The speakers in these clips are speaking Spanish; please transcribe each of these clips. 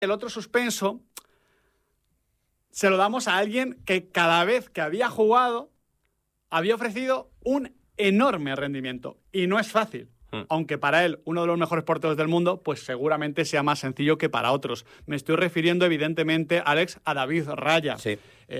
El otro suspenso se lo damos a alguien que cada vez que había jugado había ofrecido un enorme rendimiento. Y no es fácil. Aunque para él, uno de los mejores porteros del mundo, pues seguramente sea más sencillo que para otros. Me estoy refiriendo, evidentemente, Alex, a David Raya. Sí.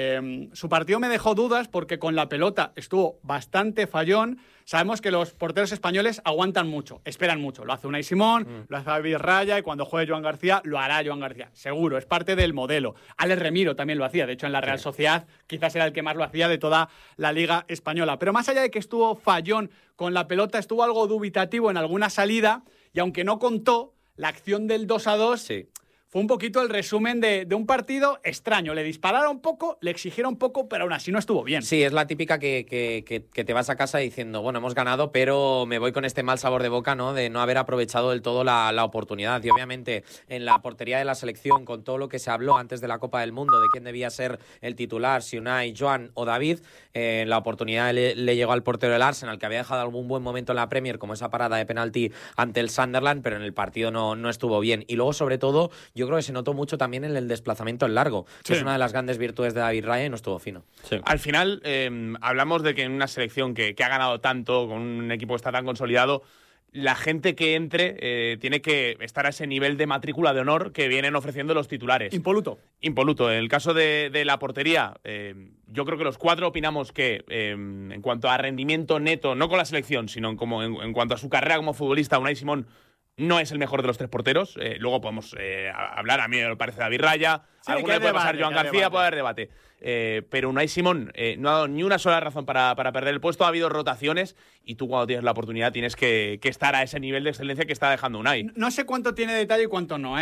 Su partido me dejó dudas porque con la pelota estuvo bastante fallón. Sabemos que los porteros españoles aguantan mucho, esperan mucho. Lo hace Unai Simón, lo hace David Raya, y cuando juegue Joan García, lo hará Joan García. Seguro, es parte del modelo. Alex Remiro también lo hacía. De hecho, en la Real Sociedad quizás era el que más lo hacía de toda la Liga Española. Pero más allá de que estuvo fallón con la pelota, estuvo algo dubitativo en alguna salida, y aunque no contó, la acción del 2-2... Sí. Fue un poquito el resumen de un partido extraño. Le dispararon poco, le exigieron poco, pero aún así no estuvo bien. Sí, es la típica que te vas a casa diciendo, bueno, hemos ganado, pero me voy con este mal sabor de boca, ¿no? De no haber aprovechado del todo la oportunidad. Y obviamente en la portería de la selección, con todo lo que se habló antes de la Copa del Mundo, de quién debía ser el titular, si Unai, Joan o David, la oportunidad le llegó al portero del Arsenal, que había dejado algún buen momento en la Premier, como esa parada de penalti ante el Sunderland, pero en el partido no estuvo bien. Y luego, sobre todo, yo creo que se notó mucho también en el desplazamiento en largo, que es una de las grandes virtudes de David Raya, y no estuvo fino. Sí. Al final, hablamos de que en una selección que ha ganado tanto, con un equipo que está tan consolidado, la gente que entre tiene que estar a ese nivel de matrícula de honor que vienen ofreciendo los titulares. Impoluto. En el caso de la portería, yo creo que los cuatro opinamos que en cuanto a rendimiento neto, no con la selección, sino como en cuanto a su carrera como futbolista, Unai Simón no es el mejor de los tres porteros. Luego podemos hablar, a mí me parece David Raya, sí, alguna puede pasar Joan García, puede haber debate. Pero Unai Simón no ha dado ni una sola razón para perder el puesto. Ha habido rotaciones y tú, cuando tienes la oportunidad, tienes que estar a ese nivel de excelencia que está dejando Unai. No sé cuánto tiene detalle y cuánto no,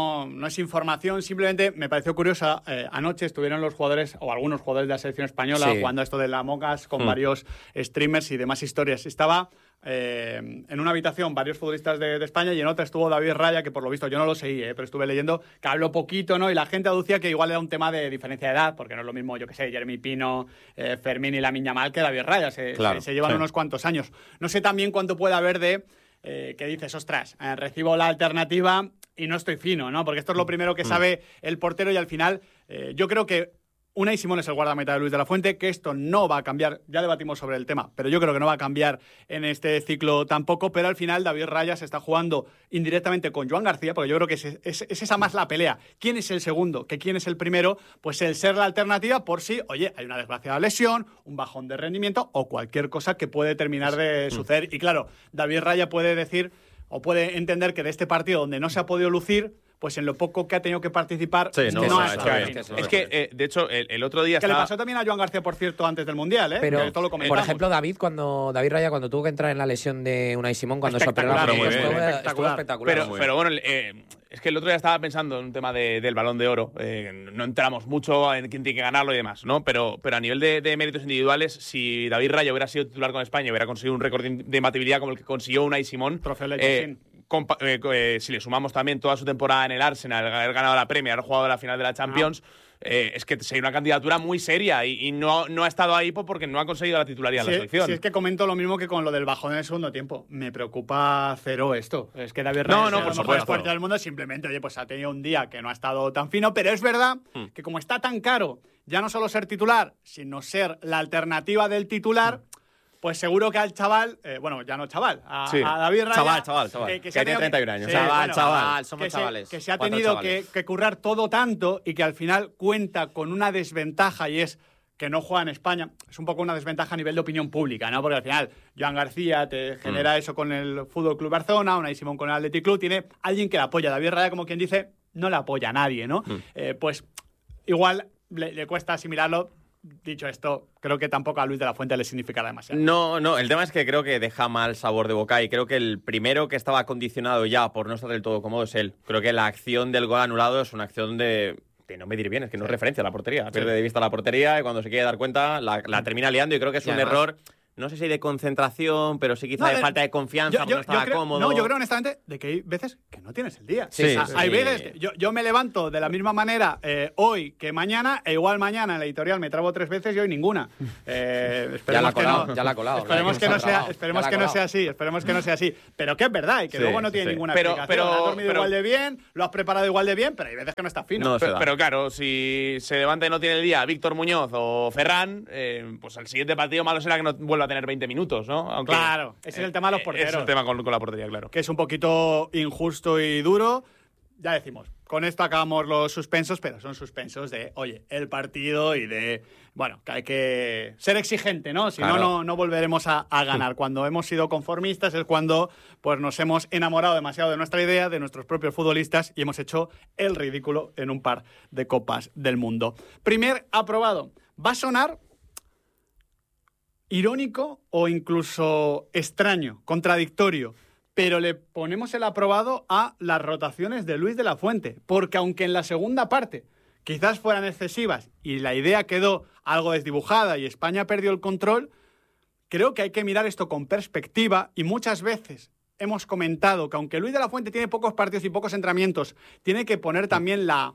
no es información. Simplemente me pareció curiosa. Anoche estuvieron los jugadores, o algunos jugadores de la selección española, jugando esto de la Mogas con varios streamers y demás historias. Estaba en una habitación varios futbolistas de España, y en otra estuvo David Raya, que por lo visto yo no lo seguí, pero estuve leyendo que habló poquito, ¿no? Y la gente aducía que igual era un tema de diferencia de edad, porque no es lo mismo, yo que sé, Jeremy Pino, Fermín y Lamine Yamal, que David Raya. Se llevan unos cuantos años. No sé también cuánto puede haber de que dices, ostras, recibo la alternativa y no estoy fino, ¿no? Porque esto es lo primero que sabe el portero, y al final yo creo que Unai Simón es el guardameta de Luis de la Fuente, que esto no va a cambiar. Ya debatimos sobre el tema, pero yo creo que no va a cambiar en este ciclo tampoco. Pero al final David Raya se está jugando indirectamente con Joan García, porque yo creo que es esa más la pelea. ¿Quién es el segundo? ¿Que quién es el primero? Pues el ser la alternativa por si, oye, hay una desgraciada lesión, un bajón de rendimiento o cualquier cosa que puede terminar de suceder. Y claro, David Raya puede decir o puede entender que de este partido donde no se ha podido lucir, pues en lo poco que ha tenido que participar, de hecho, el otro día que le pasó también a Joan García, por cierto, antes del Mundial, Pero, que esto lo por comentamos. ejemplo, David Raya, cuando tuvo que entrar en la lesión de Unai Simón, cuando se operó, estuvo espectacular. Pero bueno, es que el otro día estaba pensando en un tema del Balón de Oro. No entramos mucho en quién tiene que ganarlo y demás, ¿no? Pero a nivel de méritos individuales, si David Raya hubiera sido titular con España y hubiera conseguido un récord de imbatibilidad como el que consiguió Unai Simón, Trofeo Leicester. Si le sumamos también toda su temporada en el Arsenal, haber ganado la Premier, haber jugado la final de la Champions, es que sería una candidatura muy seria, y no ha estado ahí porque no ha conseguido la titularidad en la selección. Sí, es que comento lo mismo que con lo del bajón en el segundo tiempo. Me preocupa cero esto. Es que David Raya por supuesto, del mundo, simplemente, oye, pues ha tenido un día que no ha estado tan fino, pero es verdad que como está tan caro, ya no solo ser titular, sino ser la alternativa del titular, pues seguro que al chaval, ya no chaval, a David Raya... Chaval. Que tiene 31 años. Chaval, somos chavales. Que se ha tenido que currar todo tanto, y que al final cuenta con una desventaja, y es que no juega en España. Es un poco una desventaja a nivel de opinión pública, ¿no? Porque al final Joan García te genera eso con el Fútbol Club Barcelona, Unai Simón con el Athletic Club, tiene alguien que le apoya. David Raya, como quien dice, no le apoya a nadie, ¿no? Pues igual le cuesta asimilarlo. Dicho esto, creo que tampoco a Luis de la Fuente le significará demasiado. No, el tema es que creo que deja mal sabor de boca, y creo que el primero que estaba condicionado ya por no estar del todo cómodo es él. Creo que la acción del gol anulado es una acción de no medir bien, es que no es referencia a la portería. Pierde de vista la portería, y cuando se quiere dar cuenta la termina liando, y creo que es un error no sé si de concentración, pero sí quizá de falta de confianza, porque no estaba cómodo. No, yo creo honestamente de que hay veces que no tienes el día. Sí, hay veces que yo me levanto de la misma manera hoy que mañana, e igual mañana en la editorial me trabo 3 veces y hoy ninguna. Ya la ha colado. Esperemos que no sea así. Pero que es verdad y que luego no tiene ninguna explicación. Lo has dormido igual de bien, lo has preparado igual de bien, pero hay veces que no está fino. Pero claro, si se levanta y no tiene el día Víctor Muñoz o Ferran, pues el siguiente partido malo será que no vuelva a tener 20 minutos, ¿no? Aunque, claro, ese es el tema de los porteros. Es el tema con la portería, claro. Que es un poquito injusto y duro. Ya decimos, con esto acabamos los suspensos, pero son suspensos de, oye, el partido y de, bueno, que hay que ser exigente, ¿no? Si claro. no volveremos a ganar. Cuando hemos sido conformistas es cuando pues nos hemos enamorado demasiado de nuestra idea, de nuestros propios futbolistas y hemos hecho el ridículo en un par de Copas del Mundo. Primer aprobado. Va a sonar irónico o incluso extraño, contradictorio, pero le ponemos el aprobado a las rotaciones de Luis de la Fuente, porque aunque en la segunda parte quizás fueran excesivas y la idea quedó algo desdibujada y España perdió el control, creo que hay que mirar esto con perspectiva y muchas veces hemos comentado que aunque Luis de la Fuente tiene pocos partidos y pocos entrenamientos, tiene que poner también la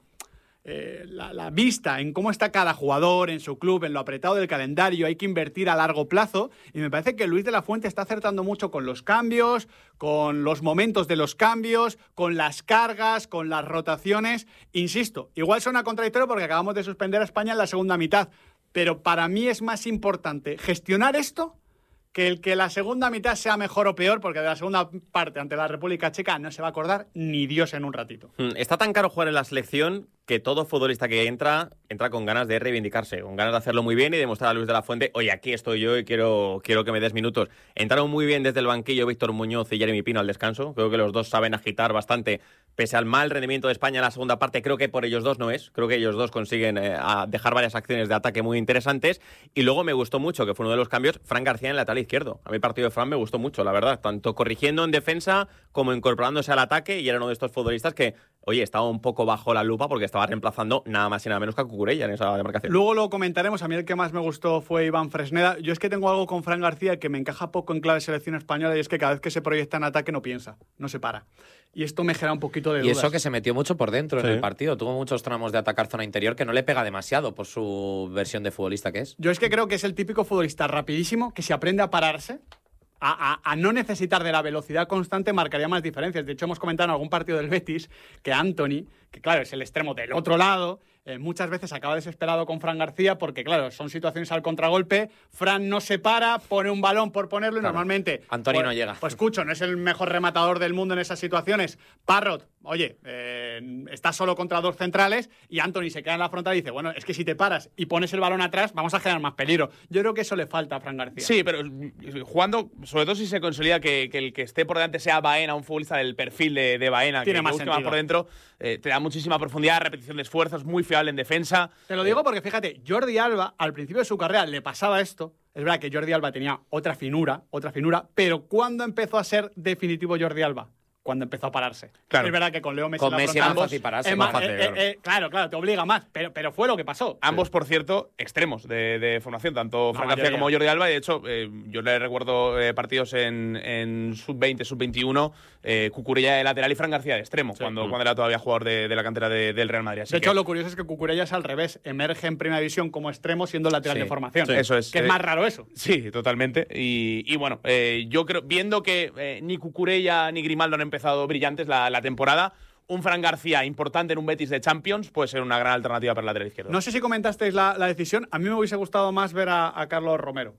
vista en cómo está cada jugador en su club, en lo apretado del calendario, hay que invertir a largo plazo y me parece que Luis de la Fuente está acertando mucho con los cambios, con los momentos de los cambios, con las cargas, con las rotaciones. Insisto, igual suena contradictorio porque acabamos de suspender a España en la segunda mitad, pero para mí es más importante gestionar esto que el que la segunda mitad sea mejor o peor, porque de la segunda parte ante la República Checa no se va a acordar ni Dios en un ratito. Está tan caro jugar en la selección que todo futbolista que entra con ganas de reivindicarse, con ganas de hacerlo muy bien y demostrar a Luis de la Fuente, oye, aquí estoy yo y quiero que me des minutos. Entraron muy bien desde el banquillo Víctor Muñoz y Jeremy Pino al descanso. Creo que los dos saben agitar bastante, pese al mal rendimiento de España en la segunda parte. Creo que por ellos dos no es. Creo que ellos dos consiguen dejar varias acciones de ataque muy interesantes. Y luego me gustó mucho, que fue uno de los cambios, Fran García en el lateral izquierdo. A mí el partido de Fran me gustó mucho, la verdad. Tanto corrigiendo en defensa como incorporándose al ataque. Y era uno de estos futbolistas que, oye, estaba un poco bajo la lupa porque estaba reemplazando nada más y nada menos que a Cucurella en esa demarcación. Luego lo comentaremos. A mí el que más me gustó fue Iván Fresneda. Yo es que tengo algo con Fran García que me encaja poco en clave selección española y es que cada vez que se proyecta en ataque no piensa, no se para. Y esto me genera un poquito de dudas. Y eso que se metió mucho por dentro en el partido. Tuvo muchos tramos de atacar zona interior que no le pega demasiado por su versión de futbolista que es. Yo es que creo que es el típico futbolista rapidísimo que si aprende a pararse, a no necesitar de la velocidad constante, marcaría más diferencias. De hecho, hemos comentado en algún partido del Betis que Anthony, que claro, es el extremo del otro lado, muchas veces acaba desesperado con Fran García porque, claro, son situaciones al contragolpe. Fran no se para, pone un balón por ponerlo y normalmente... Anthony no llega. Pues escucho, no es el mejor rematador del mundo en esas situaciones. Parrot, oye, está solo contra dos centrales y Anthony se queda en la frontal y dice, bueno, es que si te paras y pones el balón atrás, vamos a generar más peligro. Yo creo que eso le falta a Fran García. Sí, pero jugando, sobre todo si se consolida que el que esté por delante sea Baena, un futbolista del perfil de Baena, tiene que más busca más por dentro, te da muchísima profundidad, repetición de esfuerzos, muy fiable en defensa. Te lo digo porque, fíjate, Jordi Alba, al principio de su carrera, le pasaba esto. Es verdad que Jordi Alba tenía otra finura, pero ¿cuándo empezó a ser definitivo Jordi Alba? Cuando empezó a pararse. Claro. Es verdad que con Leo Messi con Messi era fácil pararse. Claro, te obliga más, pero fue lo que pasó. Ambos, por cierto, extremos de formación, tanto Fran García como Jordi Alba. Y de hecho, yo le recuerdo partidos en sub-20, sub-21, Cucurella de lateral y Fran García de extremo, cuando era todavía jugador de la cantera del Real Madrid. Así de hecho, lo curioso es que Cucurella es al revés, emerge en primera división como extremo siendo lateral de formación. Sí. Eso es. Que es más raro eso. Sí, totalmente. Y bueno, yo creo, viendo que ni Cucurella ni Grimaldo han empezado brillantes la temporada, un Fran García importante en un Betis de Champions puede ser una gran alternativa para el lateral izquierdo. No sé si comentasteis la decisión. A mí me hubiese gustado más ver a Carlos Romero.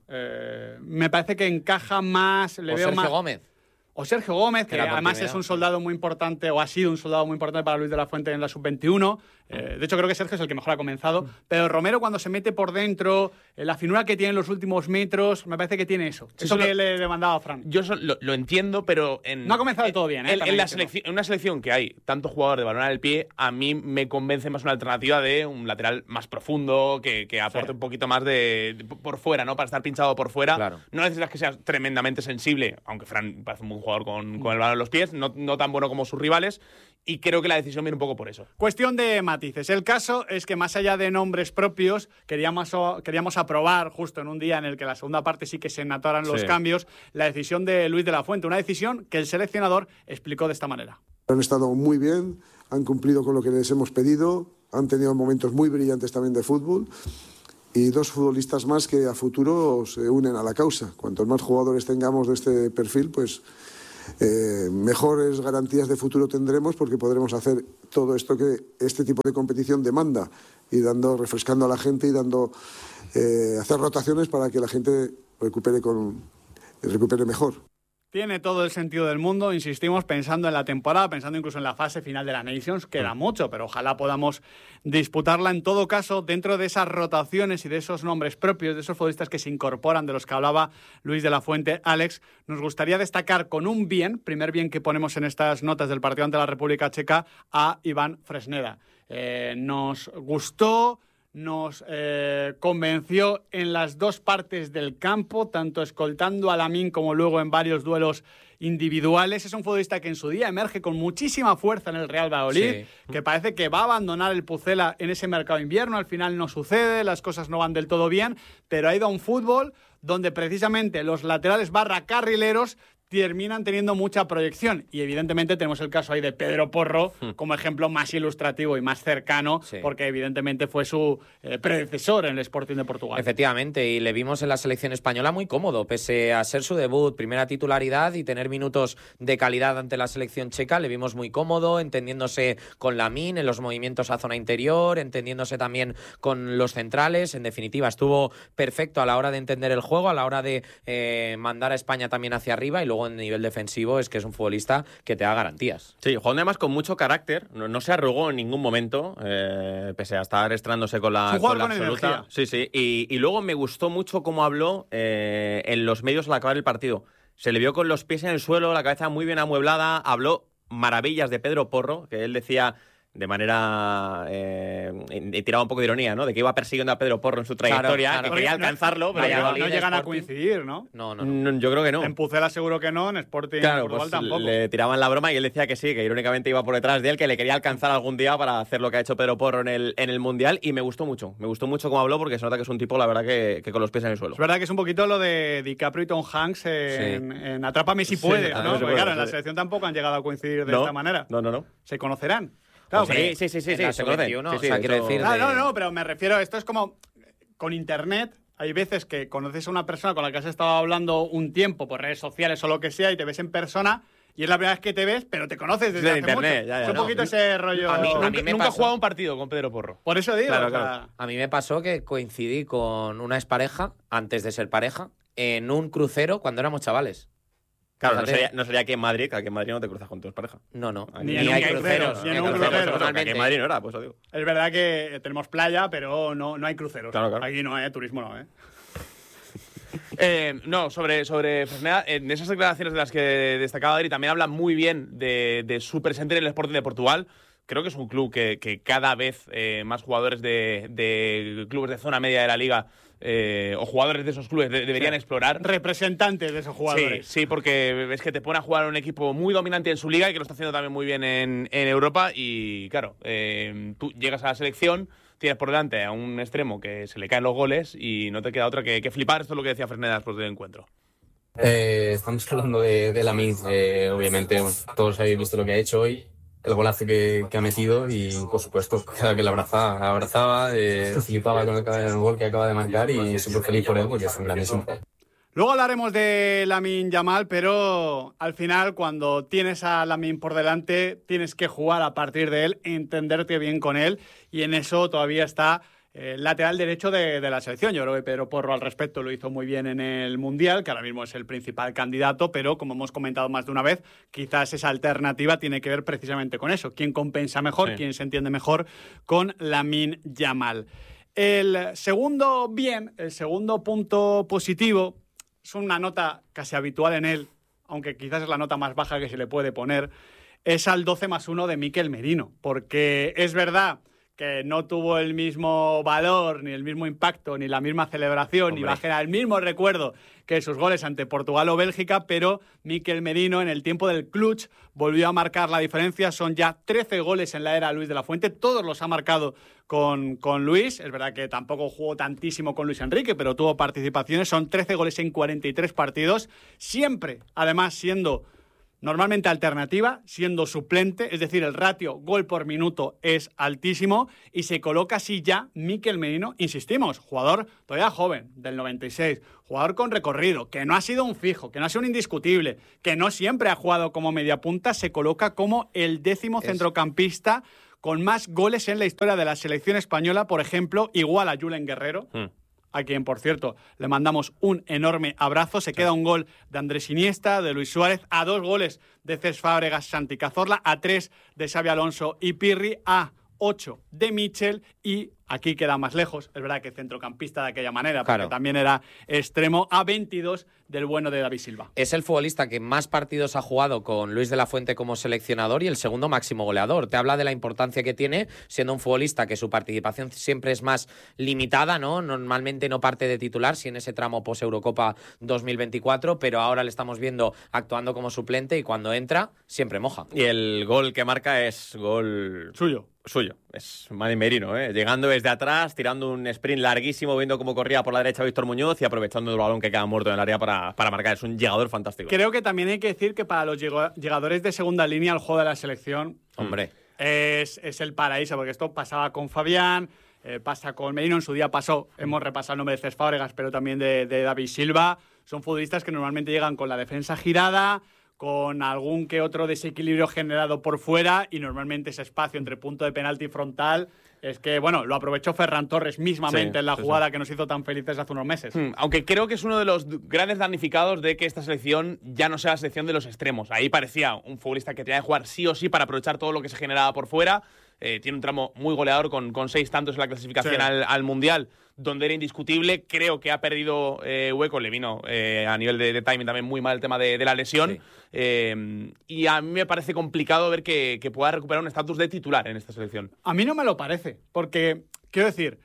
Me parece que encaja más. Le veo Sergio más. Gómez. O Sergio Gómez, que además es un soldado muy importante, o ha sido un soldado muy importante para Luis de la Fuente en la sub-21. De hecho, creo que Sergio es el que mejor ha comenzado. Pero Romero, cuando se mete por dentro, la finura que tiene en los últimos metros, me parece que tiene eso. Eso que le demandaba a Fran. Yo lo entiendo, pero no ha comenzado del todo bien. En una selección que hay tanto jugador de balón al pie, a mí me convence más una alternativa de un lateral más profundo, que aporte un poquito más de por fuera, ¿no? Para estar pinchado por fuera. Claro. No necesitas que seas tremendamente sensible, aunque Fran parece un buen jugador con el balón en los pies, no tan bueno como sus rivales, y creo que la decisión viene un poco por eso. Cuestión de matices. El caso es que más allá de nombres propios, queríamos aprobar justo en un día en el que la segunda parte sí que se notaran los cambios, la decisión de Luis de la Fuente, una decisión que el seleccionador explicó de esta manera. Han estado muy bien, han cumplido con lo que les hemos pedido, han tenido momentos muy brillantes también de fútbol y 2 futbolistas más que a futuro se unen a la causa. Cuantos más jugadores tengamos de este perfil, pues mejores garantías de futuro tendremos, porque podremos hacer todo esto que este tipo de competición demanda, y refrescando a la gente y hacer rotaciones para que la gente recupere mejor. Tiene todo el sentido del mundo, insistimos, pensando en la temporada, pensando incluso en la fase final de la Nations, queda mucho, pero ojalá podamos disputarla. En todo caso, dentro de esas rotaciones y de esos nombres propios, de esos futbolistas que se incorporan, de los que hablaba Luis de la Fuente, Alex, nos gustaría destacar con un primer bien que ponemos en estas notas del partido ante la República Checa, a Iván Fresneda. Nos gustó, nos convenció en las 2 partes del campo, tanto escoltando a Lamine como luego en varios duelos individuales. Es un futbolista que en su día emerge con muchísima fuerza en el Real Valladolid, que parece que va a abandonar el Pucela en ese mercado de invierno. Al final no sucede, las cosas no van del todo bien, pero ha ido a un fútbol donde precisamente los laterales / carrileros terminan teniendo mucha proyección, y evidentemente tenemos el caso ahí de Pedro Porro como ejemplo más ilustrativo y más cercano, porque evidentemente fue su predecesor en el Sporting de Portugal. Efectivamente, y le vimos en la selección española muy cómodo, pese a ser su debut, primera titularidad y tener minutos de calidad ante la selección checa, le vimos muy cómodo, entendiéndose con Lamine en los movimientos a zona interior, entendiéndose también con los centrales. En definitiva, estuvo perfecto a la hora de entender el juego, a la hora de mandar a España también hacia arriba, y luego en nivel defensivo es que es un futbolista que te da garantías. Sí, jugando además con mucho carácter, no se arrugó en ningún momento, pese a estar estrenándose con la absoluta. Energía. Sí, y luego me gustó mucho cómo habló en los medios al acabar el partido. Se le vio con los pies en el suelo, la cabeza muy bien amueblada, habló maravillas de Pedro Porro, que él decía de manera tiraba un poco de ironía, ¿no? De que iba persiguiendo a Pedro Porro en su trayectoria, claro. que quería alcanzarlo, pero no llegan a coincidir, ¿no? No. Yo creo que no. En Pucela seguro que no, en Sporting Portugal pues tampoco. Le tiraban la broma y él decía que sí, que irónicamente iba por detrás de él, que le quería alcanzar algún día para hacer lo que ha hecho Pedro Porro en el Mundial, y me gustó mucho cómo habló, porque se nota que es un tipo, la verdad, que con los pies en el suelo. Es verdad que es un poquito lo de DiCaprio y Tom Hanks en Atrápame si puedes, ¿no? Porque claro, en la selección tampoco han llegado a coincidir de esta manera. No. ¿Se conocerán? Claro, sí, se conocen. O sea, quiero decir... No, pero me refiero, esto es como con internet. Hay veces que conoces a una persona con la que has estado hablando un tiempo por redes sociales o lo que sea, y te ves en persona, y es la primera vez que te ves, pero te conoces desde hace internet, mucho. Ya, es un poquito ese rollo. A mí Nunca he jugado un partido con Pedro Porro. Por eso digo. Claro. A mí me pasó que coincidí con una expareja, antes de ser pareja, en un crucero cuando éramos chavales. Claro, no sería aquí en Madrid, que aquí en Madrid no te cruzas con tus parejas. No. Ni hay cruceros. Aquí en Madrid no era, pues lo digo. Es verdad que tenemos playa, pero no hay cruceros. Claro. Aquí no, turismo no, Sobre Fresneda, en esas declaraciones de las que destacaba Adri, también habla muy bien de su presente en el Sporting de Portugal. Creo que es un club que cada vez más jugadores de clubes de zona media de la liga o jugadores de esos clubes deberían explorar. Representantes de esos jugadores. Sí, porque es que te pone a jugar un equipo muy dominante en su liga y que lo está haciendo también muy bien en Europa. Y claro, tú llegas a la selección, tienes por delante a un extremo que se le caen los goles y no te queda otra que flipar. Esto es lo que decía Fresneda después del encuentro. Estamos hablando de Lamine. Obviamente, todos habéis visto lo que ha hecho hoy, el golazo que ha metido, y por supuesto cada que lo abrazaba, flipaba con el gol que acaba de marcar, y súper feliz por él porque es un grandísimo. Luego hablaremos de Lamine Yamal, pero al final, cuando tienes a Lamine por delante, tienes que jugar a partir de él, entenderte bien con él, y en eso todavía está lateral derecho de la selección. Yo creo que Pedro Porro al respecto lo hizo muy bien en el Mundial, que ahora mismo es el principal candidato, pero como hemos comentado más de una vez, quizás esa alternativa tiene que ver precisamente con eso. ¿Quién compensa mejor? ¿Quién se entiende mejor con Lamine Yamal? El segundo punto positivo, es una nota casi habitual en él, aunque quizás es la nota más baja que se le puede poner, es al 12+1 de Mikel Merino, porque es verdad que no tuvo el mismo valor, ni el mismo impacto, ni la misma celebración, ni va a generar el mismo recuerdo que sus goles ante Portugal o Bélgica, pero Mikel Merino en el tiempo del clutch volvió a marcar la diferencia. Son ya 13 goles en la era Luis de la Fuente, todos los ha marcado con Luis. Es verdad que tampoco jugó tantísimo con Luis Enrique, pero tuvo participaciones. Son 13 goles en 43 partidos, siempre, además, siendo normalmente alternativa, siendo suplente, es decir, el ratio gol por minuto es altísimo y se coloca así ya Mikel Merino, insistimos, jugador todavía joven, del 96, jugador con recorrido, que no ha sido un fijo, que no ha sido un indiscutible, que no siempre ha jugado como mediapunta, se coloca como el 10º centrocampista con más goles en la historia de la selección española, por ejemplo, igual a Julen Guerrero, a quien, por cierto, le mandamos un enorme abrazo. Se queda un gol de Andrés Iniesta, de Luis Suárez, a 2 goles de Cesc Fábregas, Santi Cazorla, a 3 de Xabi Alonso y Pirri, a 8 de Michel y aquí queda más lejos, es verdad que centrocampista de aquella manera, porque también era extremo, a 22 del bueno de David Silva. Es el futbolista que más partidos ha jugado con Luis de la Fuente como seleccionador y el segundo máximo goleador. Te habla de la importancia que tiene, siendo un futbolista que su participación siempre es más limitada, ¿no? Normalmente no parte de titular, si en ese tramo post-Eurocopa 2024, pero ahora le estamos viendo actuando como suplente y cuando entra, siempre moja. Y el gol que marca es gol suyo. Es Merino, llegando desde atrás, tirando un sprint larguísimo, viendo cómo corría por la derecha Víctor Muñoz y aprovechando el balón que queda muerto en el área para marcar. Es un llegador fantástico. Creo que también hay que decir que para los llegadores de segunda línea el juego de la selección, hombre, es el paraíso, porque esto pasaba con Fabián, pasa con Merino, en su día pasó, hemos repasado el nombre de Cesc Fábregas, pero también de David Silva. Son futbolistas que normalmente llegan con la defensa girada, con algún que otro desequilibrio generado por fuera y normalmente ese espacio entre punto de penalti y frontal es que, bueno, lo aprovechó Ferran Torres mismamente en la jugada que nos hizo tan felices hace unos meses. Aunque creo que es uno de los grandes damnificados de que esta selección ya no sea la selección de los extremos. Ahí parecía un futbolista que tenía que jugar sí o sí para aprovechar todo lo que se generaba por fuera. Tiene un tramo muy goleador con 6 tantos en la clasificación al Mundial, donde era indiscutible. Creo que ha perdido hueco, le vino a nivel de timing también muy mal el tema de la lesión. Y a mí me parece complicado ver que pueda recuperar un estatus de titular en esta selección. A mí no me lo parece, porque, quiero decir,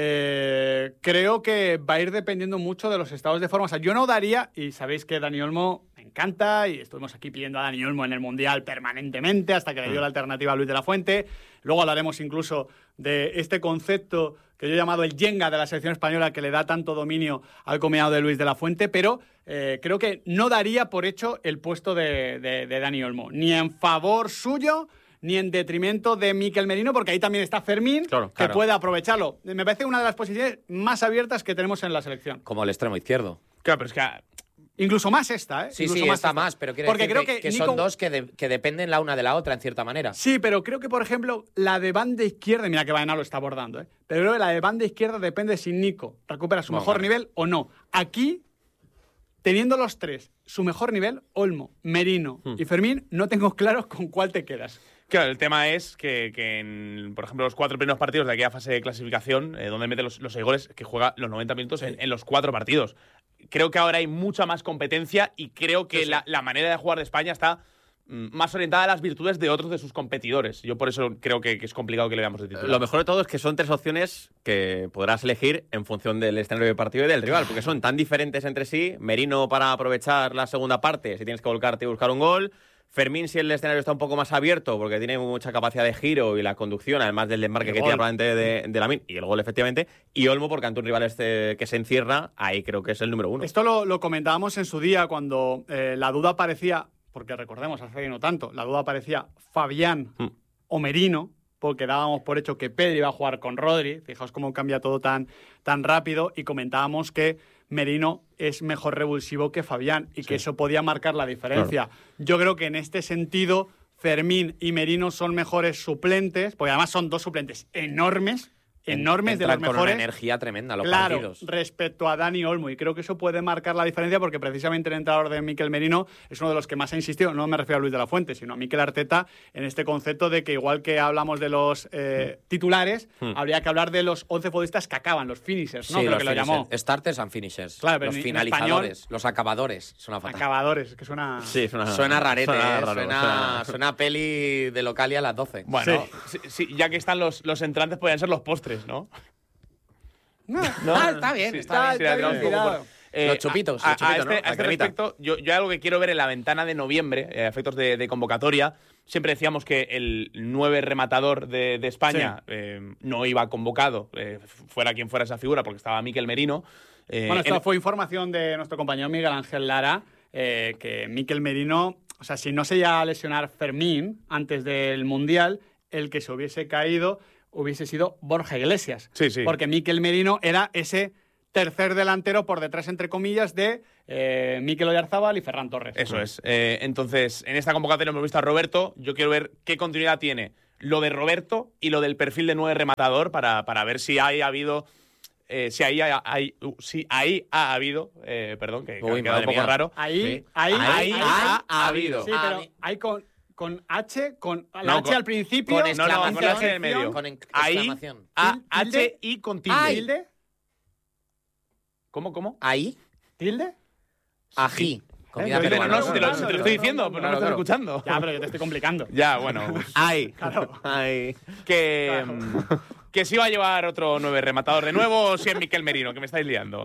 creo que va a ir dependiendo mucho de los estados de forma. O sea, yo no daría, y sabéis que Dani Olmo me encanta, y estuvimos aquí pidiendo a Dani Olmo en el Mundial permanentemente, hasta que le dio la alternativa a Luis de la Fuente. Luego hablaremos incluso de este concepto que yo he llamado el Jenga de la selección española, que le da tanto dominio al combinado de Luis de la Fuente, pero creo que no daría por hecho el puesto de Dani Olmo, ni en favor suyo, ni en detrimento de Mikel Merino, porque ahí también está Fermín, que puede aprovecharlo. Me parece una de las posiciones más abiertas que tenemos en la selección. Como el extremo izquierdo. Claro, pero es que... Incluso más esta, ¿eh? Sí, Incluso sí, más está más, pero quiero decir creo que Nico... son dos que dependen la una de la otra, en cierta manera. Sí, pero creo que, por ejemplo, la de banda izquierda, mira que Baena lo está abordando, pero creo que la de banda izquierda depende si Nico recupera su mejor nivel o no. Aquí, teniendo los tres su mejor nivel, Olmo, Merino y Fermín, no tengo claro con cuál te quedas. Claro, el tema es que en, por ejemplo, los 4 primeros partidos de aquella fase de clasificación, donde mete los 6 goles, que juega los 90 minutos en los 4 partidos. Creo que ahora hay mucha más competencia y creo que la manera de jugar de España está más orientada a las virtudes de otros de sus competidores. Yo por eso creo que es complicado que le veamos de titular. Lo mejor de todo es que son 3 opciones que podrás elegir en función del escenario de partido y del rival, porque son tan diferentes entre sí. Merino para aprovechar la segunda parte, si tienes que volcarte y buscar un gol. Fermín, si el escenario está un poco más abierto, porque tiene mucha capacidad de giro y la conducción, además del desmarque que tiene probablemente de Lamine, y el gol, efectivamente. Y Olmo, porque ante un rival que se encierra, ahí creo que es el número 1. Esto lo comentábamos en su día, cuando la duda parecía, porque recordemos, hace no tanto, la duda parecía Fabián o Merino, porque dábamos por hecho que Pedri iba a jugar con Rodri. Fijaos cómo cambia todo tan rápido, y comentábamos que Merino es mejor revulsivo que Fabián y que eso podía marcar la diferencia. Claro. Yo creo que en este sentido Fermín y Merino son mejores suplentes, porque además son 2 suplentes enormes, enormes, de los Entran con mejores. una energía tremenda los Claro, partidos. respecto a Dani Olmo, y creo que eso puede marcar la diferencia porque precisamente el entrenador de Mikel Merino es uno de los que más ha insistido, no me refiero a Luis de la Fuente, sino a Mikel Arteta, en este concepto de que igual que hablamos de los titulares, habría que hablar de los 11 futbolistas que acaban, los finishers, ¿no? Sí, Creo los que lo finishers. llamó. Starters and finishers. Claro, pero los en finalizadores, español, los acabadores. Suena fatal. Acabadores, que suena... Sí, Suena rarete, raro, suena peli de Localia a las 12. Bueno, sí, ya que están los entrantes, podrían ser los postres, ¿no? No, Está bien, Sí, está sí, bien. la tiramos un poco por- Los chupitos, a los chupitos, ¿no? este, La a este cremita. respecto, yo hay algo que quiero ver en la ventana de noviembre, a efectos de convocatoria. Siempre decíamos que el 9 rematador de España no iba convocado, fuera quien fuera esa figura, porque estaba Mikel Merino. Bueno, esto fue información de nuestro compañero Miguel Ángel Lara, que Mikel Merino, o sea, si no se llega a lesionar Fermín antes del Mundial, el que se hubiese caído hubiese sido Borja Iglesias. Sí, sí. Porque Mikel Merino era ese tercer delantero por detrás, entre comillas, de Mikel Oyarzábal y Ferran Torres. Eso es. Entonces, en esta convocatoria hemos visto a Roberto. Yo quiero ver qué continuidad tiene lo de Roberto y lo del perfil de 9 rematador para ver si ha habido... si ahí ha habido, perdón, que Uy, ha quedado madre un poco mía. raro. Ahí ha habido. Sí, pero hay con H, con la No, H al principio. con No, con la H en el interjección, medio. Con Ahí, exclamación. H y con tilde. tilde, ¿Cómo? Ahí, tilde. ají. Comida Pero Pero peruana. no, si te lo estoy diciendo, pero no lo estás claro. escuchando. Ya, pero yo te estoy complicando. Ya, bueno. ¡Ay! Claro. ¡Ay! Que si va a llevar otro 9 rematador de nuevo o si es Mikel Merino, que me estáis liando.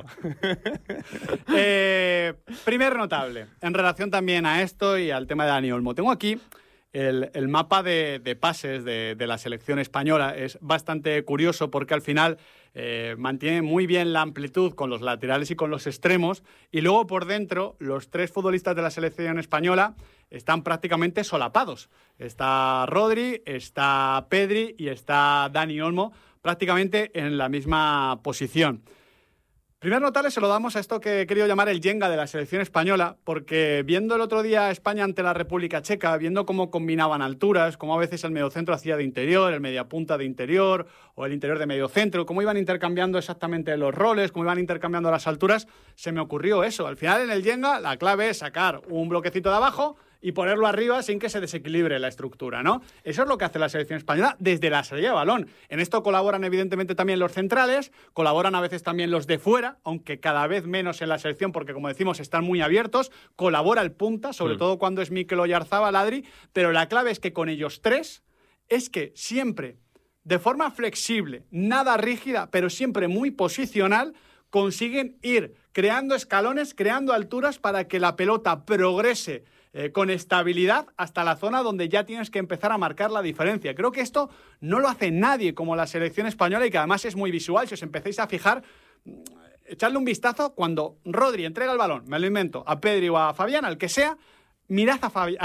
Primer notable, en relación también a esto y al tema de Dani Olmo. Tengo aquí el mapa de pases de la selección española. Es bastante curioso porque al final mantiene muy bien la amplitud con los laterales y con los extremos, y luego por dentro los 3 futbolistas de la selección española están prácticamente solapados. Está Rodri, está Pedri y está Dani Olmo prácticamente en la misma posición. Primer notable se lo damos a esto que he querido llamar el Jenga de la selección española, porque viendo el otro día España ante la República Checa, viendo cómo combinaban alturas, cómo a veces el mediocentro hacía de interior, el mediapunta de interior o el interior de mediocentro, cómo iban intercambiando exactamente los roles, cómo iban intercambiando las alturas, se me ocurrió eso. Al final en el Jenga la clave es sacar un bloquecito de abajo y ponerlo arriba sin que se desequilibre la estructura, ¿no? Eso es lo que hace la selección española desde la salida de balón. En esto colaboran evidentemente también los centrales, colaboran a veces también los de fuera, aunque cada vez menos en la selección porque, como decimos, están muy abiertos. Colabora el punta, sobre todo cuando es Mikel Oyarzábal, Adri, pero la clave es que con ellos 3 es que siempre, de forma flexible, nada rígida, pero siempre muy posicional, consiguen ir creando escalones, creando alturas para que la pelota progrese con estabilidad hasta la zona donde ya tienes que empezar a marcar la diferencia. Creo que esto no lo hace nadie como la selección española y que además es muy visual. Si os empecéis a fijar, echarle un vistazo cuando Rodri entrega el balón, me lo invento, a Pedri o a Fabián, al que sea, mirad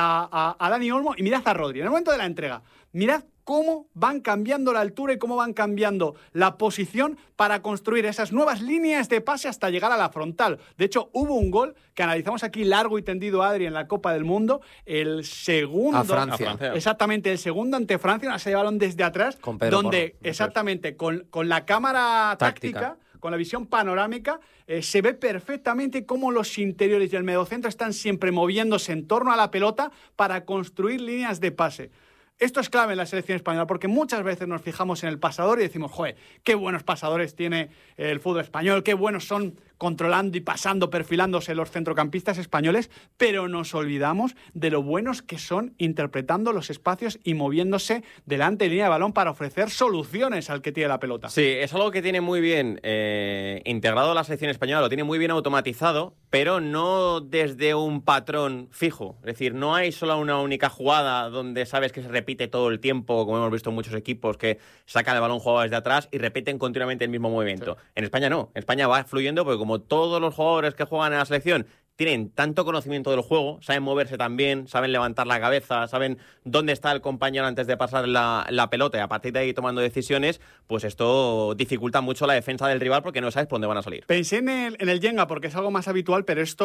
a Dani Olmo y mirad a Rodri. En el momento de la entrega, mirad cómo van cambiando la altura y cómo van cambiando la posición para construir esas nuevas líneas de pase hasta llegar a la frontal. De hecho, hubo un gol que analizamos aquí largo y tendido, Adri, en la Copa del Mundo, el segundo... A Francia. Exactamente, el segundo ante Francia, una serie de balón desde atrás, Con Pedro donde Porro, exactamente con la cámara táctica con la visión panorámica, se ve perfectamente cómo los interiores y el mediocentro están siempre moviéndose en torno a la pelota para construir líneas de pase. Esto es clave en la selección española porque muchas veces nos fijamos en el pasador y decimos, joder, qué buenos pasadores tiene el fútbol español, qué buenos son controlando y pasando, perfilándose los centrocampistas españoles, pero nos olvidamos de lo buenos que son interpretando los espacios y moviéndose delante de línea de balón para ofrecer soluciones al que tiene la pelota. Sí, es algo que tiene muy bien integrado la selección española, lo tiene muy bien automatizado, pero no desde un patrón fijo. Es decir, no hay solo una única jugada donde sabes que se repite todo el tiempo, como hemos visto en muchos equipos, que sacan el balón jugado desde atrás y repiten continuamente el mismo movimiento. Sí. En España no. En España va fluyendo porque como todos los jugadores que juegan en la selección tienen tanto conocimiento del juego, saben moverse también, saben levantar la cabeza, saben dónde está el compañero antes de pasar la pelota y a partir de ahí tomando decisiones, pues esto dificulta mucho la defensa del rival porque no sabes por dónde van a salir. Pensé en el Jenga porque es algo más habitual, pero esto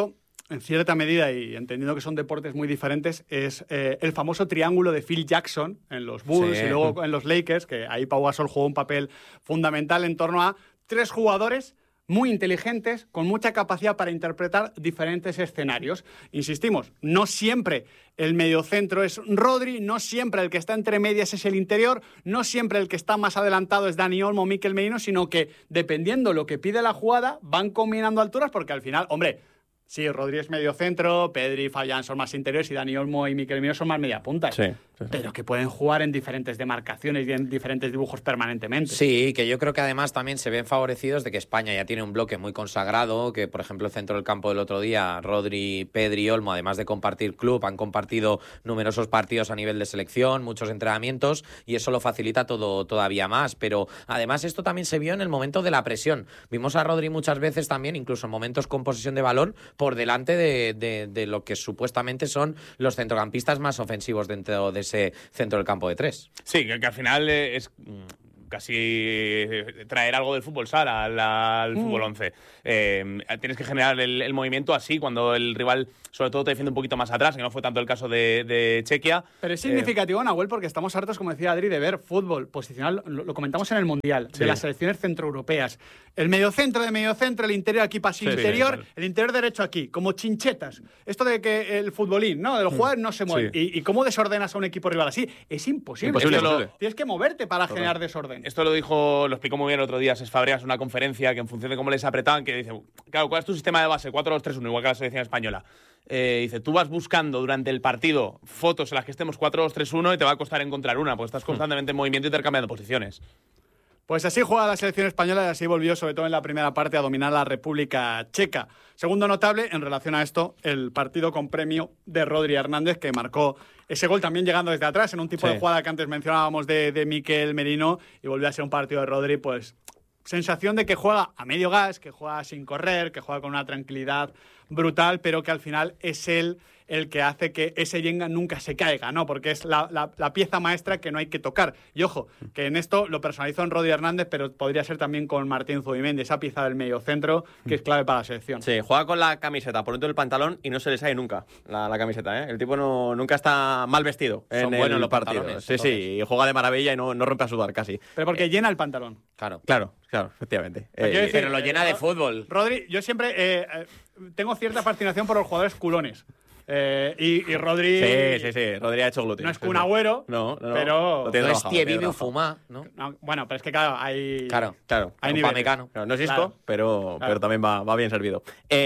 en cierta medida, y entendiendo que son deportes muy diferentes, es el famoso triángulo de Phil Jackson en los Bulls y luego en los Lakers, que ahí Pau Gasol jugó un papel fundamental en torno a 3 jugadores muy inteligentes, con mucha capacidad para interpretar diferentes escenarios. Insistimos, no siempre el mediocentro es Rodri, no siempre el que está entre medias es el interior, no siempre el que está más adelantado es Dani Olmo o Mikel Merino, sino que, dependiendo lo que pide la jugada, van combinando alturas, porque al final, hombre, sí, Rodri es mediocentro, Pedri y Fabián son más interiores y Dani Olmo y Mikel Merino son más mediapuntas. Sí. Pero que pueden jugar en diferentes demarcaciones y en diferentes dibujos permanentemente. Sí, que yo creo que además también se ven favorecidos de que España ya tiene un bloque muy consagrado, que por ejemplo el centro del campo del otro día, Rodri, Pedri y Olmo, además de compartir club, han compartido numerosos partidos a nivel de selección, muchos entrenamientos, y eso lo facilita todo todavía más. Pero además esto también se vio en el momento de la presión. Vimos a Rodri muchas veces también, incluso en momentos con posesión de balón, por delante de lo que supuestamente son los centrocampistas más ofensivos dentro de ese centro del campo de 3. Sí, que al final es casi traer algo del fútbol sala al fútbol 11. Tienes que generar el movimiento así cuando el rival sobre todo te defiende un poquito más atrás, que no fue tanto el caso de Chequia. Pero es significativo, Nahuel, porque estamos hartos, como decía Adri, de ver fútbol posicional, lo comentamos en el Mundial, de las selecciones centroeuropeas. El mediocentro de mediocentro, el interior aquí pasa interior, el interior derecho aquí, como chinchetas. Esto de que el futbolín, ¿no? De los jugadores no se mueven. ¿Y cómo desordenas a un equipo rival así? Es imposible. Tienes que moverte para generar desorden. Esto lo explicó muy bien el otro día Cesc Fabregas en una conferencia, que en función de cómo les apretaban, que dice, claro, ¿cuál es tu sistema de base? 4-2-3-1, igual que la selección española. Dice, tú vas buscando durante el partido fotos en las que estemos 4-2-3-1 y te va a costar encontrar una, porque estás constantemente en movimiento y intercambiando posiciones. Pues así juega la selección española y así volvió, sobre todo en la primera parte, a dominar la República Checa. Segundo notable, en relación a esto, el partido con premio de Rodri Hernández, que marcó ese gol también llegando desde atrás, en un tipo de jugada que antes mencionábamos de Mikel Merino, y volvió a ser un partido de Rodri, pues sensación de que juega a medio gas, que juega sin correr, que juega con una tranquilidad brutal, pero que al final es él el que hace que ese Jenga nunca se caiga, ¿no? Porque es la pieza maestra que no hay que tocar. Y ojo, que en esto lo personalizó en Rodri Hernández, pero podría ser también con Martín Zubimendi, esa pieza del medio centro que es clave para la selección. Sí, juega con la camiseta por dentro del pantalón y no se le sale nunca la camiseta, ¿eh? El tipo nunca está mal vestido en los partidos. Sí, y juega de maravilla y no rompe a sudar casi. Pero porque llena el pantalón. Claro, efectivamente. Pero lo llena de fútbol. Rodri, yo siempre tengo cierta fascinación por los jugadores culones. Y Rodri... Sí, Rodri ha hecho glúteo. No es Kun Agüero, pero... No es Thierry Fumá, ¿no? Bueno, pero es que claro, hay... Claro. Hay nivel. Claro, no es Isco, pero también va bien servido.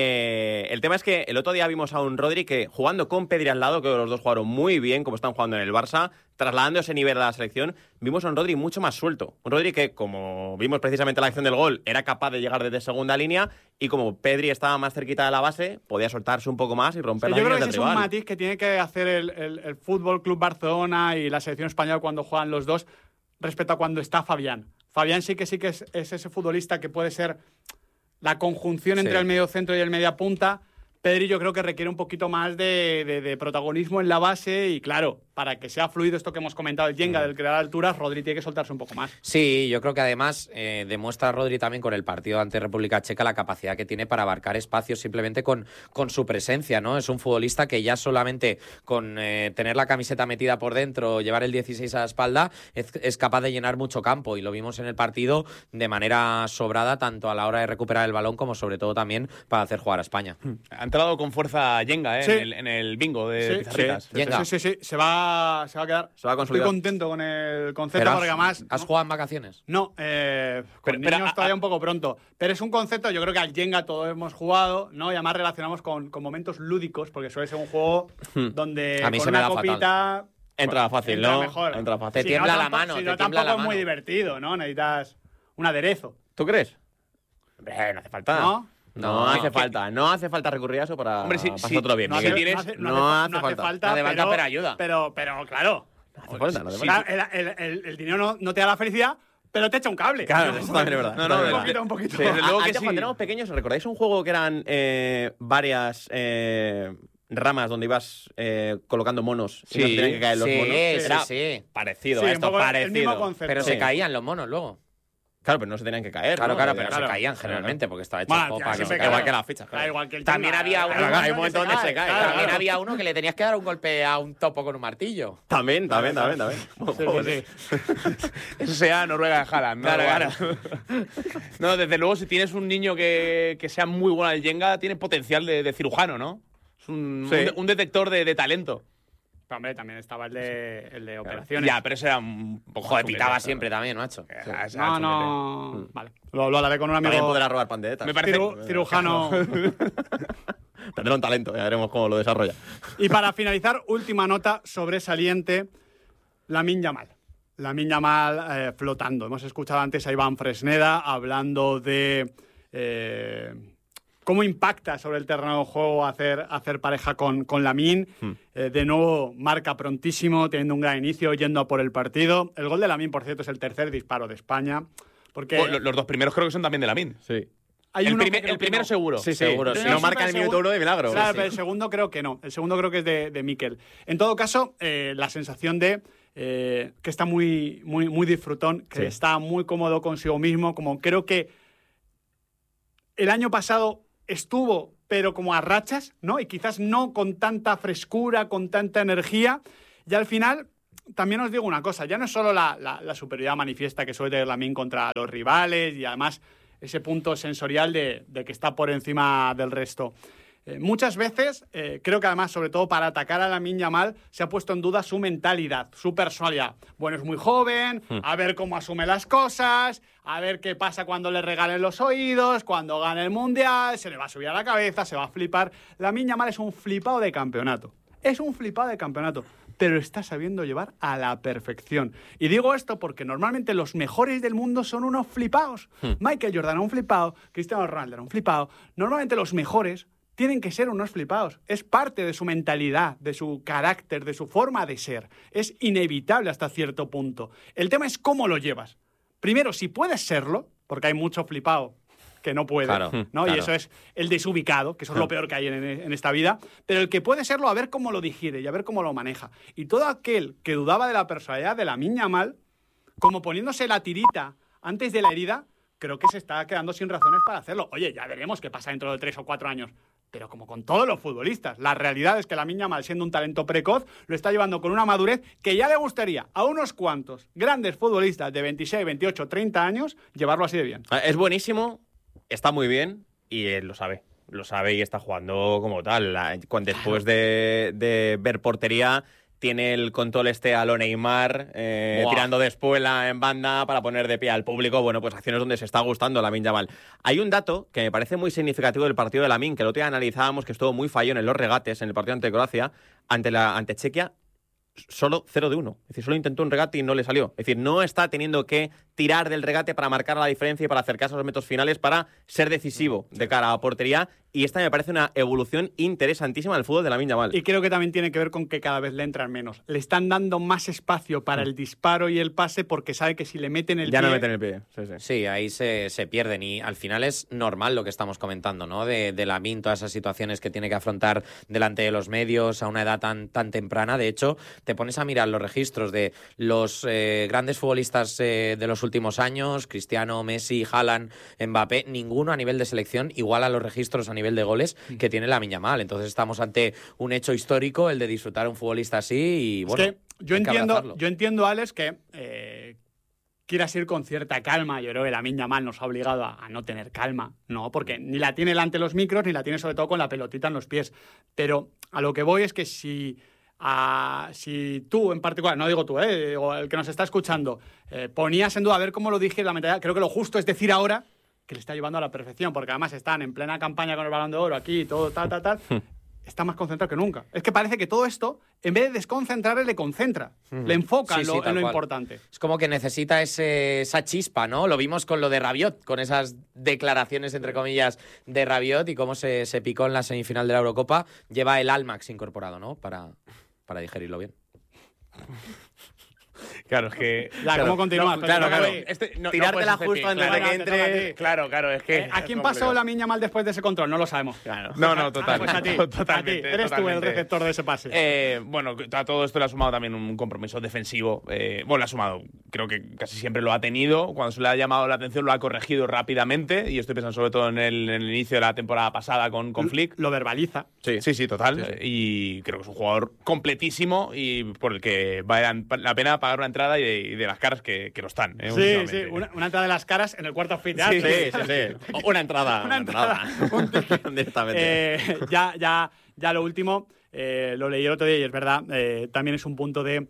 El tema es que el otro día vimos a un Rodri que, jugando con Pedri al lado, que los dos jugaron muy bien, como están jugando en el Barça, trasladando ese nivel a la selección, vimos a un Rodri mucho más suelto. Un Rodri que, como vimos precisamente en la acción del gol, era capaz de llegar desde segunda línea, y como Pedri estaba más cerquita de la base, podía soltarse un poco más y romper la línea del rival. Yo creo que ese es un matiz que tiene que hacer el Fútbol Club Barcelona y la selección española cuando juegan los dos respecto a cuando está Fabián. Fabián sí que es ese futbolista que puede ser la conjunción entre el medio centro y el media punta. Pedri yo creo que requiere un poquito más de protagonismo en la base y, claro, para que sea fluido esto que hemos comentado, el Jenga del crear alturas, Rodri tiene que soltarse un poco más. Sí, yo creo que además demuestra Rodri también con el partido ante República Checa la capacidad que tiene para abarcar espacios simplemente con su presencia, ¿no? Es un futbolista que ya solamente con tener la camiseta metida por dentro, llevar el 16 a la espalda, es capaz de llenar mucho campo, y lo vimos en el partido de manera sobrada, tanto a la hora de recuperar el balón como sobre todo también para hacer jugar a España. Ha entrado con fuerza Jenga en el bingo de Pizarritas. Sí, se va a quedar. Se va a consolidar. Estoy contento con el concepto porque además... ¿Has jugado en vacaciones? No, con niños todavía un poco pronto. Pero es un concepto, yo creo que al Jenga todos hemos jugado, ¿no? Y además relacionamos con momentos lúdicos, porque suele ser un juego donde a mí con se me una da copita... Fatal. Entra fácil, entra ¿no? Mejor. Entra fácil. Te tiembla la mano. Si no, tampoco es muy divertido, ¿no? Necesitas un aderezo. ¿Tú crees? Hombre, no hace falta. No hace falta recurrir a eso para pasar otro bien. No hace falta, pero ayuda. Pero claro. No hace falta. El dinero no te da la felicidad, pero te echa un cable. Claro, eso también es verdad. Un poquito. Sí, desde luego que Antes, cuando éramos pequeños, ¿recordáis un juego que eran varias ramas donde ibas colocando monos y no te tenían que caer los monos? Sí. Parecido a esto, parecido. El mismo concepto. Pero se caían los monos luego. Claro, pero no se tenían que caer. Claro, ¿no? claro, pero Claro. se caían generalmente porque estaba hecho Bueno, para que siempre se que- Igual que las fichas, claro. Igual que el También tema, había uno- Claro, hay un momento donde se cae. También claro. había uno que le tenías que dar un golpe a un topo con un martillo. También. Sí. Eso sea Noruega de Haaland, ¿no? Claro. No, desde luego, si tienes un niño que sea muy bueno al Jenga, tiene potencial de cirujano, ¿no? Es un detector de talento. Hombre, también estaba el de operaciones. Ya, pero ese era un poco Joder, chunguete, pitaba claro. siempre también, macho. Ese era No, chunguete. no. Vale. Lo hablaré con un También amigo podrá robar panderetas. Me parece- cirujano. Tendrá un talento, ya veremos cómo lo desarrolla. Y para finalizar, última nota sobresaliente, Lamine Yamal. Lamine Yamal flotando. Hemos escuchado antes a Iván Fresneda hablando de cómo impacta sobre el terreno de juego hacer pareja con Lamine. De nuevo, marca prontísimo, teniendo un gran inicio, yendo a por el partido. El gol de Lamine, por cierto, es el tercer disparo de España. Porque Los dos primeros creo que son también de Lamine. Sí. hay El, uno primer- que creo el que primero no. seguro. Sí, Seguro, Pero sí. Si no siempre marca el el minuto segundo- 1 de milagro. Claro, Sí. pero el segundo creo que no. El segundo creo que es de Mikel. En todo caso, la sensación de que está muy, muy, muy disfrutón, que Sí. está muy cómodo consigo mismo, como creo que el año pasado estuvo, pero como a rachas, ¿no? Y quizás no con tanta frescura, con tanta energía. Y al final, también os digo una cosa, ya no es solo la superioridad manifiesta que suele tener Lamine contra los rivales y además ese punto sensorial de que está por encima del resto. Muchas veces, creo que además, sobre todo para atacar a Lamine Yamal, se ha puesto en duda su mentalidad, su personalidad. Bueno, es muy joven, a ver cómo asume las cosas, a ver qué pasa cuando le regalen los oídos, cuando gane el Mundial, se le va a subir a la cabeza, se va a flipar. Lamine Yamal es un flipado de campeonato. Es un flipado de campeonato, pero está sabiendo llevar a la perfección. Y digo esto porque normalmente los mejores del mundo son unos flipados. Michael Jordan era un flipado, Cristiano Ronaldo era un flipado. Normalmente los mejores tienen que ser unos flipados. Es parte de su mentalidad, de su carácter, de su forma de ser. Es inevitable hasta cierto punto. El tema es cómo lo llevas. Primero, si puedes serlo, porque hay mucho flipado que no puede, Claro, ¿no? claro. Y eso es el desubicado, que eso es lo peor que hay en esta vida. Pero el que puede serlo, a ver cómo lo digiere y a ver cómo lo maneja. Y todo aquel que dudaba de la personalidad de Lamine Yamal, como poniéndose la tirita antes de la herida, creo que se está quedando sin razones para hacerlo. Oye, ya veremos qué pasa dentro de 3 o 4 años. Pero como con todos los futbolistas, la realidad es que Lamine Yamal, siendo un talento precoz, lo está llevando con una madurez que ya le gustaría a unos cuantos grandes futbolistas de 26, 28, 30 años llevarlo así de bien. Es buenísimo, está muy bien y él lo sabe. Lo sabe y está jugando como tal. Después de ver portería, tiene el control a lo Neymar, tirando de espuela en banda para poner de pie al público. Bueno, pues acciones donde se está gustando Lamine Yamal. Hay un dato que me parece muy significativo del partido de Lamine, que el otro día analizábamos, que estuvo muy fallón en los regates en el partido ante Croacia, ante Chequia. Solo 0 de 1. Es decir, solo intentó un regate y no le salió. Es decir, no está teniendo que tirar del regate para marcar la diferencia y para acercarse a los metros finales para ser decisivo de cara a portería. Y esta me parece una evolución interesantísima del fútbol de Lamine Yamal. Y creo que también tiene que ver con que cada vez le entran menos. Le están dando más espacio para el disparo y el pase porque sabe que si le meten el Ya pie... no meten el pie. Sí, sí. Sí, ahí se pierden y al final es normal lo que estamos comentando, ¿no? De Lamine, todas esas situaciones que tiene que afrontar delante de los medios a una edad tan temprana. De hecho, te pones a mirar los registros de los grandes futbolistas de los últimos años, Cristiano, Messi, Haaland, Mbappé, ninguno a nivel de selección igual a los registros a nivel de goles que tiene Lamine Yamal. Entonces estamos ante un hecho histórico, el de disfrutar a un futbolista así y bueno, es que yo hay que abrazarlo. entiendo, Alex, que quieras ir con cierta calma. Yo creo que Lamine Yamal nos ha obligado a no tener calma, ¿no? Porque ni la tiene delante los micros, ni la tiene sobre todo con la pelotita en los pies. Pero a lo que voy es que si tú en particular, no digo tú, o el que nos está escuchando, ponías en duda a ver cómo lo dije la mentalidad, creo que lo justo es decir ahora que le está llevando a la perfección, porque además están en plena campaña con el Balón de Oro aquí, todo tal, está más concentrado que nunca. Es que parece que todo esto, en vez de desconcentrarle, le concentra, le enfoca Sí, en sí, lo tal cual. importante. Es como que necesita esa chispa, ¿no? Lo vimos con lo de Rabiot, con esas declaraciones, entre comillas, de Rabiot y cómo se picó en la semifinal de la Eurocopa. Lleva el Almax incorporado, ¿no? Para digerirlo bien. Claro, es que... ¿Cómo continúas? Claro. Tirártela justo antes de que entre... Claro, es que... ¿A quién pasó la Miña mal después de ese control? No lo sabemos. Claro. No, total. Pues a ti. Totalmente. Eres tú el receptor de ese pase. Bueno, a todo esto le ha sumado también un compromiso defensivo. Bueno, le ha sumado. Creo que casi siempre lo ha tenido. Cuando se le ha llamado la atención lo ha corregido rápidamente. Y estoy pensando sobre todo en el inicio de la temporada pasada con Flick. Lo verbaliza. Sí, total. Sí. Y creo que es un jugador completísimo y por el que vale la pena pagar una entrada y de las caras que lo están. Sí. Una entrada de las caras en el cuarto anfiteatro. Sí. Una entrada. Directamente. Ya lo último, lo leí el otro día y es verdad, también es un punto de...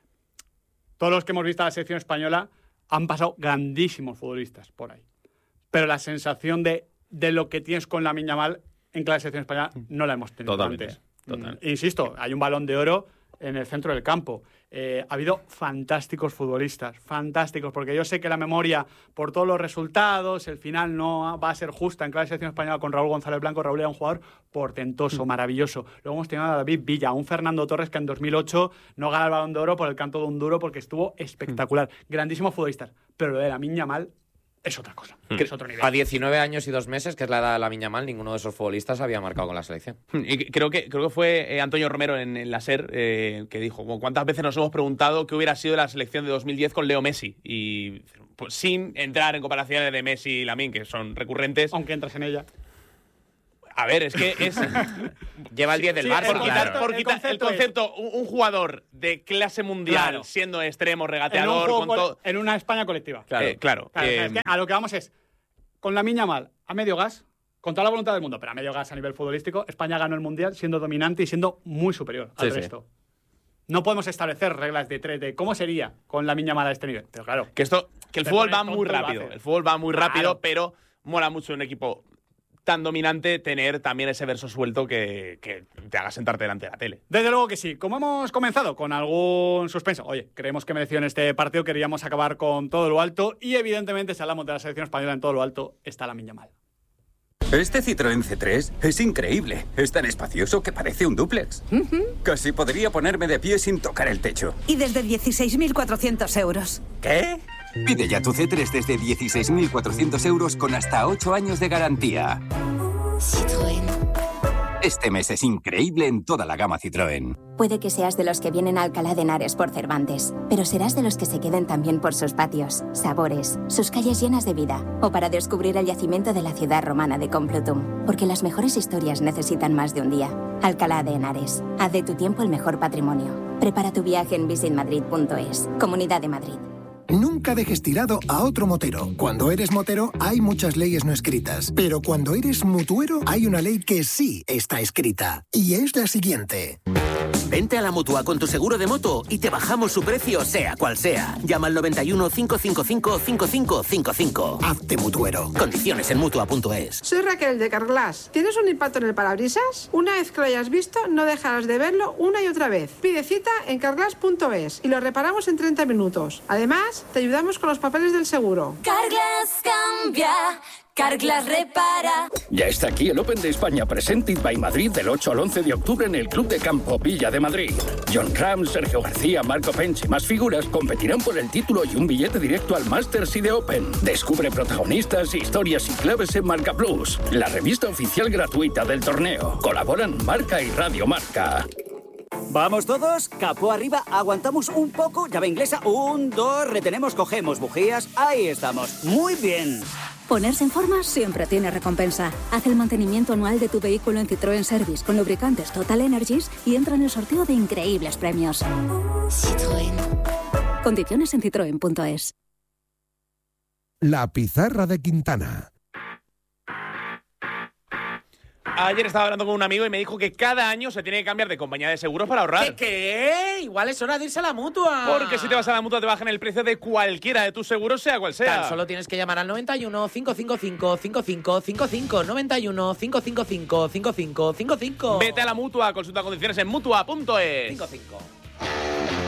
Todos los que hemos visto a la selección española han pasado grandísimos futbolistas por ahí. Pero la sensación de lo que tienes con Lamine Yamal en la selección española no la hemos tenido antes. Total. Insisto, hay un Balón de Oro en el centro del campo. Ha habido fantásticos futbolistas, fantásticos, porque yo sé que la memoria, por todos los resultados, el final no va a ser justa en la selección española con Raúl González Blanco. Raúl era un jugador portentoso, maravilloso. Luego hemos tenido a David Villa, un Fernando Torres que en 2008 no gana el Balón de Oro por el canto de un duro porque estuvo espectacular. Grandísimos futbolistas, pero lo de Lamine Yamal es otra cosa, que es otro nivel. A 19 años y 2 meses, que es la edad de Lamine Yamal, ninguno de esos futbolistas había marcado con la selección. Y creo que fue Antonio Romero en la SER que dijo, ¿cuántas veces nos hemos preguntado qué hubiera sido la selección de 2010 con Leo Messi? Y pues, sin entrar en comparaciones de Messi y Lamine, que son recurrentes. Aunque entras en ella. A ver, es que es... Lleva el 10 del Barça. Por quitar el concepto, un jugador de clase mundial, siendo extremo, regateador, con todo... En una España colectiva. Claro. Es que a lo que vamos es, con Lamine Yamal a medio gas, con toda la voluntad del mundo, pero a medio gas a nivel futbolístico, España ganó el Mundial siendo dominante y siendo muy superior al resto. No podemos establecer reglas de 3 de cómo sería con Lamine Yamal a este nivel. Pero claro. Que el fútbol va muy rápido. El fútbol va muy rápido, pero mola mucho un equipo tan dominante tener también ese verso suelto que te haga sentarte delante de la tele. Desde luego que sí. Como hemos comenzado con algún suspenso, oye, creemos que mereció en este partido, queríamos acabar con todo lo alto y evidentemente si hablamos de la selección española en todo lo alto está Lamine Yamal. Este Citroën C3 es increíble. Es tan espacioso que parece un dúplex. Casi podría ponerme de pie sin tocar el techo. Y desde 16.400 euros. ¿Qué? Pide ya tu C3 desde 16.400 euros con hasta 8 años de garantía. Citroën. Este mes es increíble en toda la gama Citroën. Puede que seas de los que vienen a Alcalá de Henares por Cervantes, pero serás de los que se queden también por sus patios, sabores, sus calles llenas de vida, o para descubrir el yacimiento de la ciudad romana de Complutum, porque las mejores historias necesitan más de un día. Alcalá de Henares. Haz de tu tiempo el mejor patrimonio. Prepara tu viaje en visitmadrid.es. Comunidad de Madrid. Nunca dejes tirado a otro motero. Cuando eres motero hay muchas leyes no escritas, pero cuando eres mutuero hay una ley que sí está escrita, y es la siguiente. Vente a la Mutua con tu seguro de moto y te bajamos su precio sea cual sea. Llama al 91 555 5555. Hazte mutuero. Condiciones en Mutua.es. Soy Raquel de Carglass. ¿Tienes un impacto en el parabrisas? Una vez que lo hayas visto, no dejarás de verlo una y otra vez. Pide cita en Carglass.es y lo reparamos en 30 minutos. Además, te ayudamos con los papeles del seguro. Carglass cambia. Carglass repara. Ya está aquí el Open de España Presented by Madrid del 8 al 11 de octubre en el Club de Campo Villa de Madrid. John Ram, Sergio García, Marco Pence y más figuras competirán por el título y un billete directo al Masters y de Open. Descubre protagonistas, historias y claves en Marca Plus, la revista oficial gratuita del torneo. Colaboran Marca y Radio Marca. ¿Vamos todos? Capó arriba, aguantamos un poco, llave inglesa, 1, 2, retenemos, cogemos bujías, ahí estamos, muy bien. Ponerse en forma siempre tiene recompensa. Haz el mantenimiento anual de tu vehículo en Citroën Service con lubricantes Total Energies y entra en el sorteo de increíbles premios. Citroën. Condiciones en citroen.es. La pizarra de Quintana. Ayer estaba hablando con un amigo y me dijo que cada año se tiene que cambiar de compañía de seguros para ahorrar. ¿Qué? Igual es hora de irse a la Mutua. Porque si te vas a la Mutua te bajan el precio de cualquiera de tus seguros, sea cual sea. Tan solo tienes que llamar al 91 555 5555 91 555 5555. Vete a la Mutua, consulta condiciones en Mutua.es. 55.